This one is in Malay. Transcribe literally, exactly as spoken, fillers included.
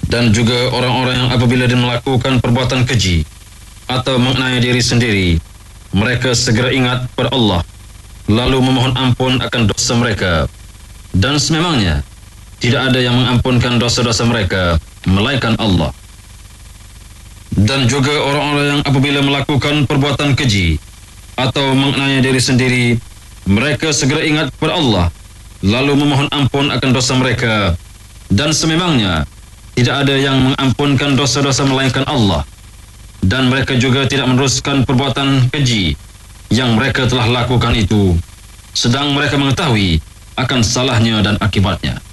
Dan juga orang-orang yang apabila dia melakukan perbuatan keji atau mengenai diri sendiri, mereka segera ingat kepada Allah, lalu memohon ampun akan dosa mereka. Dan sememangnya tidak ada yang mengampunkan dosa-dosa mereka melainkan Allah. Dan juga orang-orang yang apabila melakukan perbuatan keji atau mengenai diri sendiri, mereka segera ingat kepada Allah, lalu memohon ampun akan dosa mereka. Dan sememangnya tidak ada yang mengampunkan dosa-dosa melainkan Allah. Dan mereka juga tidak meneruskan perbuatan keji yang mereka telah lakukan itu, sedang mereka mengetahui akan salahnya dan akibatnya.